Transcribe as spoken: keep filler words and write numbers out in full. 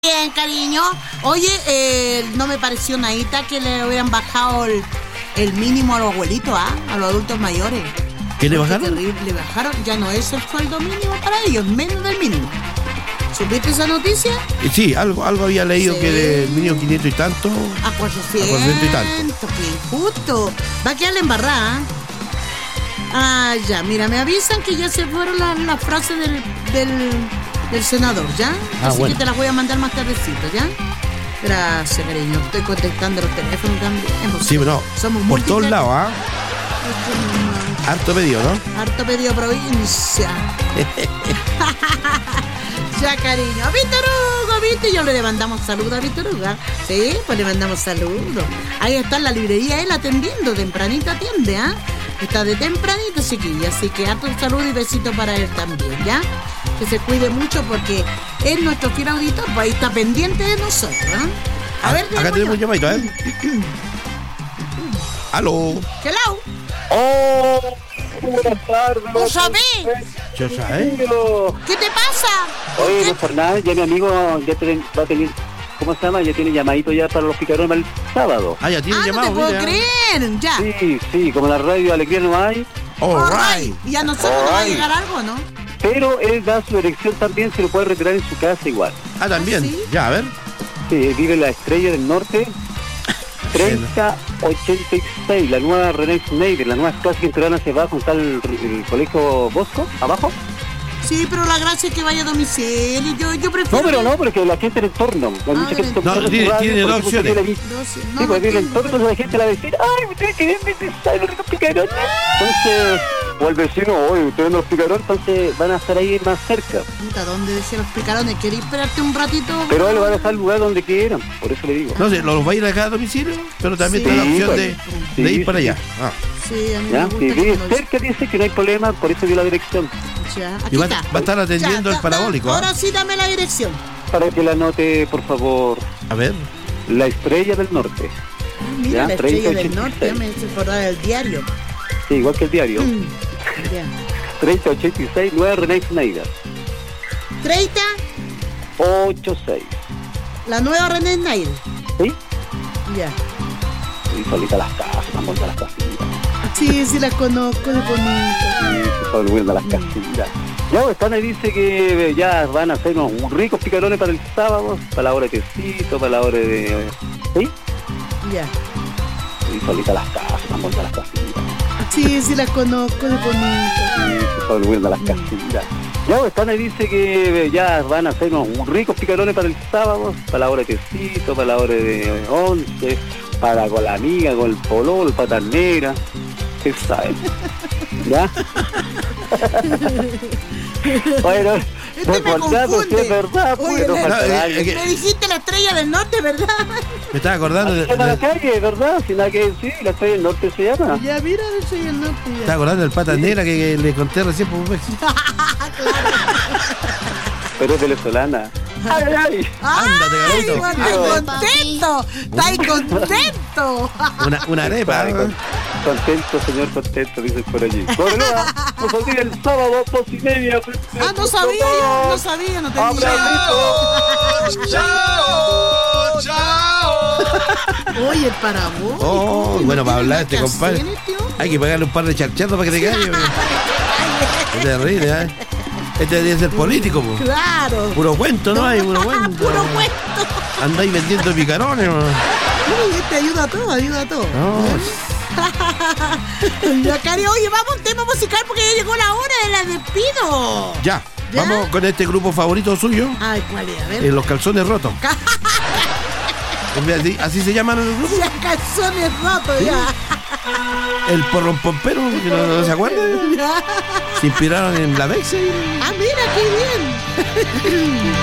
Bien, cariño. Oye, eh, no me pareció nadita que le hubieran bajado el, el mínimo a los abuelitos, ¿ah? A los adultos mayores. ¿Qué le bajaron? Terrible, le bajaron, ya no es el sueldo mínimo para ellos, menos del mínimo. ¿Supiste esa noticia? Eh, sí, algo, algo había leído, Sí. que del mínimo quinientos y tanto. A cuatrocientos. A cuatrocientos y tanto. Qué injusto. Va a quedar la embarrada. Ah, ya, mira, me avisan que ya se fueron las la frases del, del, del senador, ¿ya? Ah, Así bueno. que te las voy a mandar más tardecito, ¿ya? Gracias, cariño. Estoy contestando los teléfonos también. Sí, no. Somos Por todos múltiples. lados, ¿ah? Harto pedido, ¿no? Harto pedido provincia. Ya, cariño. Víctor Hugo, ¿viste? Yo le mandamos saludos a Víctor Hugo. ¿Ah? Sí, pues le mandamos saludos. Ahí está en la librería, él atendiendo. Tempranito atiende, ¿ah? Está de tempranito, chiquilla. Así que harto saludo y besito para él también, ¿ya? Que se cuide mucho porque es nuestro fiel auditor. Pues ahí está pendiente de nosotros, ¿ah? A ver, Acá tenemos un llamadito, ¿eh? Aló. Hello. ¡Oh! Buenas tardes. ¿No sabés? ¿Yo sabes? ¿Qué te pasa? Oye, ¿Qué? no por nada, ya mi amigo ya tiene, va a tener, ¿cómo se llama? Ya tiene llamadito ya para los picarones para el sábado. Ah, ya tiene Ah, no llamado. te puedo mira. creer. Ya. Sí, sí, como la radio Alegría no hay, All All right. right. Y a nosotros nos va a All right. llegar algo, ¿no? pero él da su dirección también, se lo puede retirar en su casa igual. Ah, también. ¿Sí? Ya, a ver. Sí, vive en la Estrella del Norte, treinta ochenta y seis, la nueva René Schneider, la nueva clase que se va a juntar el, el colegio Bosco, abajo. Sí, pero la gracia es que vaya a domicilio. Yo, yo prefiero. No, pero no, porque la gente del entorno, hay mucha gente no, entorno, tiene- su radio, tiene por dos ejemplo, opciones. tiene la- No, sí, Sí, no, pues no vive el entiendo. entorno, la gente le va a decir, ay, usted que vende pesado los ricos picarones. Entonces, o el vecino, oye, usted vende los picarones, entonces van a estar ahí más cerca. Puta, ¿dónde decía los picarones? ¿Quería esperarte un ratito? Pero él le va a dejar el lugar donde quieran, por eso le digo. No sé, los va a ir acá a domicilio, pero también Sí, tiene la opción pues. de, Sí, de ir para sí, allá. Ah. Sí, a mí ¿Ya? me Si gusta vive que me lo cerca, dice que no hay problema, por eso dio la dirección. Ya, aquí Y va, está. va a estar atendiendo Ya, el parabólico. da- ¿ah? Ahora sí dame la dirección. Para que la anote, por favor, A ver. la Estrella del Norte. Mira, Ya, la estrella del treinta norte, ochenta y ya seis. me hice acordar del diario. Sí, igual que el diario. Mm, ya. treinta ochenta y seis, nueva René Schneider. treinta, ochenta y seis. la nueva René Nair. ¿Sí? Ya. Y solita las casas, vamos a las casitas. Sí, sí las conozco, de bonito. Sí, se está volviendo a las casitas. Ya, pues, están ahí, dice que ya van a hacer unos ricos picarones para el sábado, para la hora de tecito, para la hora de... ¿Sí? Ya. Y solita las casas, vamos a las casitas. Sí, sí las conozco, de bonito. Sí, se está volviendo a las casitas. Ya, pues, están ahí, dice que ya van a hacer unos ricos picarones para el sábado, para la hora de tecito, para la hora de once, para con la amiga, con el pololo, patas negras. ¿Qué sabes? ¿Ya? Bueno, Este me recordando confunde. si es verdad, Oye, pues no le- falta eh, nadie. eh, que- Me dijiste la estrella del norte, ¿verdad? Me estaba acordando de, Así se llama la de- calle, ¿verdad? Sin nada que decir, la estrella del norte se llama. Ya, mira, soy el norte. me Ya. estaba acordando del pata negra que, que le conté recién por un mes. Pero es venezolana. ¡Ay, ay! Ándate, ¡Ay, Gabito. bueno, está contento! ¡Está ahí contento! Una, una arepa. Ay, ¿no? con- contento, señor, contento, dicen por allí. Correa, nos olvida el sábado, dos y media. Ah, no sabía, yo, no sabía, no tenía Abrazo. ¡Chao! ¡Chao! Oye, el parabólico. Oh, ¿no bueno, para tiene hablar más este compadre. canciones, tío? Hay que pagarle un par de charchatos para que te calle. Es terrible, ¿eh? Este debería ser político, po. Claro. Puro cuento, ¿no? Hay puro cuento. Puro cuento. Andáis vendiendo picarones, ¿no? Uy, este ayuda a todo, ayuda a todo. No, Ya, Cari, oye, vamos a un tema musical porque ya llegó la hora de la despido. ya, ¿Ya? vamos con este grupo favorito suyo, Ay, ¿cuál es? A ver. eh, Los Calzones Rotos. Así, así se llaman los grupos. Ya, calzones rotos, ya. El Porrompompero, que no, no se acuerdan. Ya. Se inspiraron en la Bexe. Ah, mira, qué bien.